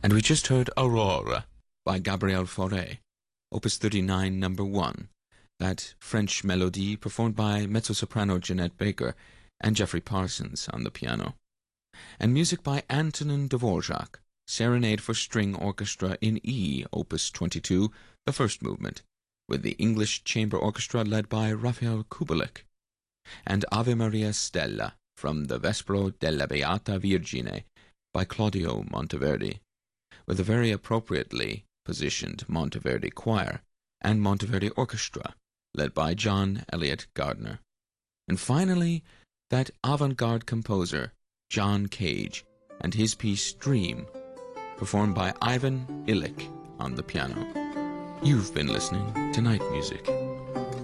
And we just heard Aurora by Gabriel Fauré, Opus 39, number 1, that French melody performed by mezzo-soprano Jeanette Baker and Jeffrey Parsons on the piano. And music by Antonin Dvorak, Serenade for String Orchestra in E, Opus 22, the first movement, with the English Chamber Orchestra led by Raphael Kubelik. And Ave Maria Stella from the Vespro della Beata Vergine by Claudio Monteverdi, with a very appropriately positioned Monteverdi choir and Monteverdi Orchestra, led by John Elliott Gardner. And finally, that avant-garde composer, John Cage, and his piece Dream, performed by Ivan Illich on the piano. You've been listening to Night Music.